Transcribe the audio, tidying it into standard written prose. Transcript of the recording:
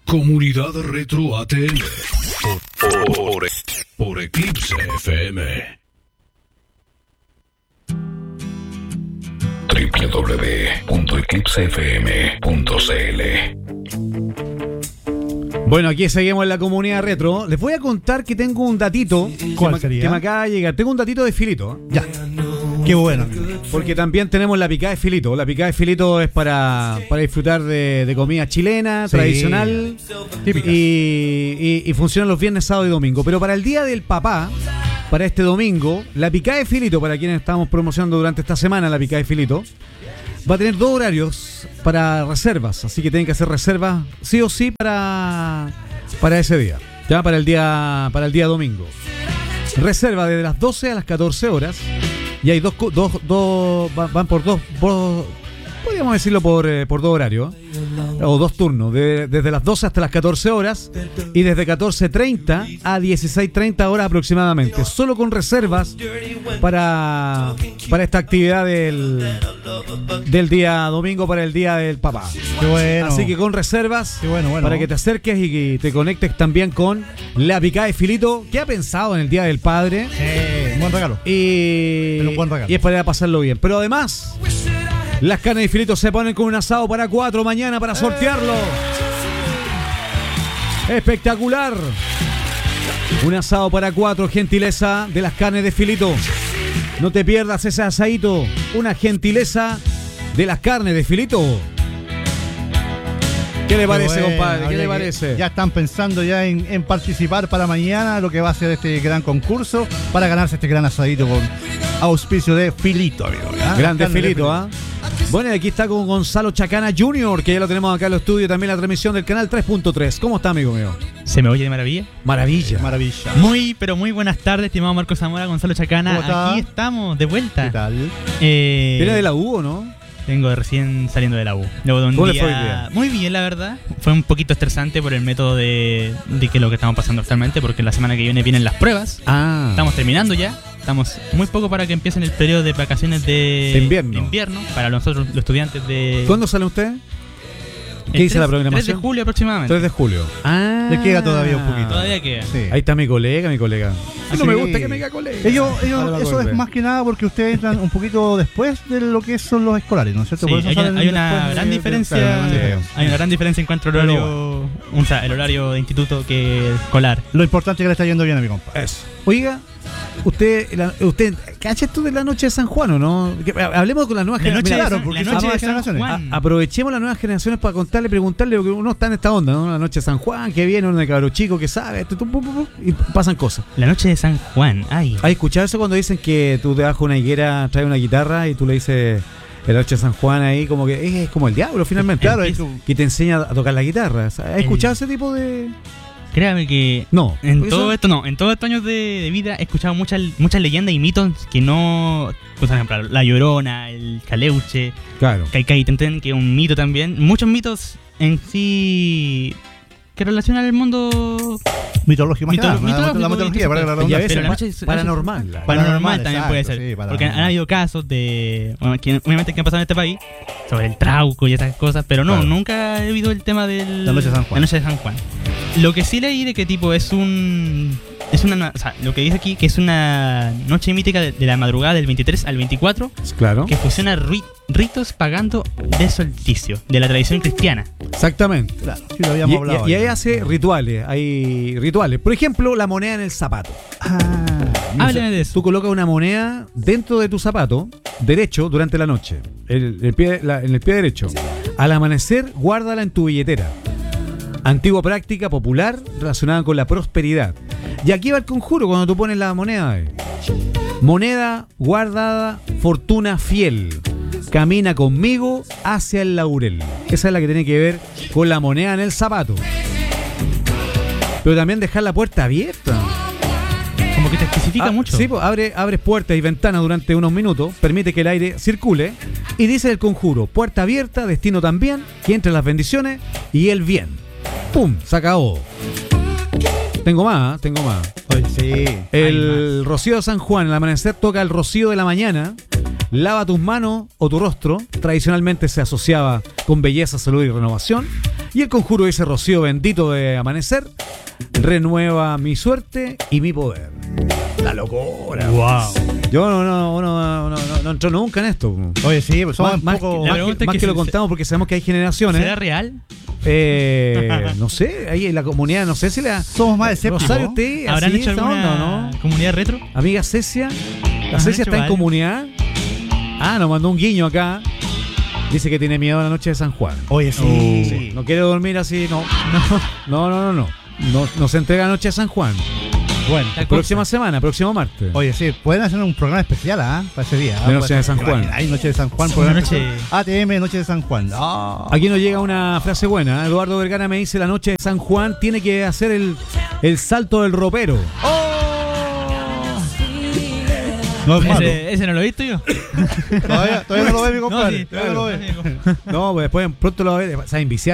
Comunidad Retro ATM por Eclipse FM. www.eclipsefm.cl. Bueno, aquí seguimos en la comunidad retro. Les voy a contar que tengo un datito. ¿Cuál sería? Que me acaba de llegar. Tengo un datito de filito. Ya. Qué bueno. Porque también tenemos la picada de filito. La picada de filito es para disfrutar de comida chilena, Sí. tradicional. Típica. Y funciona los viernes, sábado y domingo. Pero para el Día del Papá, para este domingo, la picada de filito, para quienes estamos promocionando durante esta semana la picada de filito, va a tener 2 horarios para reservas. Así que tienen que hacer reservas sí o sí para ese día. Ya para el día domingo. Reserva desde las 12 a las 14 horas. Y hay van por dos, podríamos decirlo por 2 horarios, o 2 turnos, desde las 12 hasta las 14 horas y desde 14:30 a 16:30 horas aproximadamente, solo con reservas para esta actividad del día domingo, para el Día del Papá. Qué bueno. Así que con reservas, Qué bueno. para que te acerques y que te conectes también con la picada de filito, que ha pensado en el Día del Padre. Un buen regalo. Pero un buen regalo. Y es para pasarlo bien. Pero además, las carnes de filito se ponen con un asado para 4 mañana para sortearlo. Espectacular. Un asado para 4, gentileza de las carnes de filito. No te pierdas ese asadito. Una gentileza de las carnes de filito. ¿Qué le parece, compadre? ¿Qué le parece? Ya están pensando ya en participar para mañana, lo que va a ser este gran concurso, para ganarse este gran asadito con auspicio de Filito, amigo. ¿Ya? Grande Carne de filito, ¿ah? Bueno, y aquí está con Gonzalo Chacana Jr., que ya lo tenemos acá en los estudios, también la transmisión del canal 3.3. ¿Cómo está, amigo mío? ¿Se me oye de maravilla? Maravilla. Maravilla. Muy, pero muy buenas tardes, estimado Marcos Zamora, Gonzalo Chacana. ¿Cómo está? Aquí estamos, de vuelta. ¿Qué tal? ¿Viene de la U o no? Vengo recién saliendo de la U. Luego de un ¿Cómo le día fue hoy día? muy bien, la verdad. Fue un poquito estresante por el método de que lo que estamos pasando actualmente, porque la semana que vienen las pruebas. Ah. Estamos terminando ya. Estamos muy poco para que empiecen el periodo de vacaciones de invierno. para nosotros, los estudiantes de... ¿Cuándo sale usted? El ¿Qué dice 3 la programación? 3 de julio aproximadamente. 3 de julio. Ah. Le queda todavía un poquito. Todavía queda. Sí. Ahí está mi colega. Así No me que- gusta que me diga colega. Ellos Ahora va a eso volver. es más que nada porque ustedes entran un poquito después de lo que son los escolares, ¿no es cierto? Sí, Por eso hay salen una después gran de- diferencia. claro, una gran diferencia. Hay una gran diferencia en cuanto al horario, o sea, el horario de instituto que escolar. Lo importante es que le está yendo bien a mi compa. Eso. Oiga, usted ¿cacha esto de la noche de San Juan o no? Hablemos con las nuevas La noche generaciones. de claro, San- porque la son noche nuevas de San generaciones. Juan. Aprovechemos las nuevas generaciones para preguntarle, porque uno está en esta onda, ¿no? La noche de San Juan, que viene uno de cabro chico que sabe, y pasan cosas. La noche de San Juan. Ay. ¿Has escuchado eso cuando dicen que tú debajo de una higuera traes una guitarra y tú le dices el noche de San Juan ahí, como que es como el diablo finalmente? Claro, Es que te enseña a tocar la guitarra. ¿Has escuchado ese tipo de...? Créame que No. en Porque todo eso- esto no, en todos estos años de vida he escuchado muchas leyendas y mitos que no, por ejemplo, la Llorona, el Caleuche, Claro. Caicay Tenten, que es un mito también. Muchos mitos en sí que relacionan el mundo Mitología, más que nada, Mitológico, la mitología, para la Y a redundancia. veces pero la noche paranormal. paranormal también exacto, puede ser. sí, paranormal. Porque han habido casos de. Bueno, obviamente que han pasado en este país sobre el trauco y esas cosas, pero no, Claro. nunca he oído el tema del. La noche de San Juan. La noche de San Juan. Lo que sí leí de que tipo es un. Es una. O sea, lo que dice aquí que es una noche mítica de la madrugada del 23 al 24 Claro. que fusiona ritos pagando de solsticio, de la tradición cristiana. Exactamente. Claro, sí, lo habíamos hablado. Y ahí hace rituales, hay rituales. Por ejemplo, la moneda en el zapato. Háblame de eso. Tú colocas una moneda dentro de tu zapato derecho durante la noche, en el pie derecho. Al amanecer, guárdala en tu billetera. Antigua práctica popular relacionada con la prosperidad. Y aquí va el conjuro cuando tú pones la moneda. Moneda guardada, fortuna fiel. Camina conmigo hacia el laurel. Esa es la que tiene que ver con la moneda en el zapato. Pero también dejar la puerta abierta. Como que te especifica mucho. Sí, pues, abres puertas y ventanas durante unos minutos, permite que el aire circule y dice el conjuro: puerta abierta, destino también, que entren las bendiciones y el bien. ¡Pum! Se acabó. Tengo más. Oye, sí. El rocío de San Juan, al amanecer toca el rocío de la mañana. Lava tus manos o tu rostro. Tradicionalmente se asociaba con belleza, salud y renovación. Y el conjuro dice: Rocío bendito de amanecer, renueva mi suerte y mi poder. La locura. Wow. Yo no entro nunca en esto. Oye, sí, pues somos Más un poco. La que, pregunta es más que que lo se- contamos porque sabemos que hay generaciones. ¿Será real? No sé, ahí en la comunidad, no sé si la. Somos más escépticos. Rosario, ¿usted ¿Habrán así hecho esta alguna onda o no? comunidad retro? Amiga Cecia. ¿La ¿Han Cecia hecho está en algo? comunidad? Ah, nos mandó un guiño acá. Dice que tiene miedo a la noche de San Juan. Oye, sí. No quiere dormir así, no. No se entrega Noche de San Juan. Bueno. Tal Próxima semana, próximo martes. Oye, sí, pueden hacer un programa especial, para ese día. De Noche de San Juan. Hay Noche de San Juan, Una programa noche- especial. ATM Noche de San Juan. Ah. Aquí nos llega una frase buena. Eduardo Vergara me dice: la noche de San Juan tiene que hacer el salto del ropero. No es malo. Ese no lo he visto yo. Todavía no lo ve mi compadre. sí, Todavía no lo ve. claro. No, pues después pronto lo va a ver. O sea, enviciar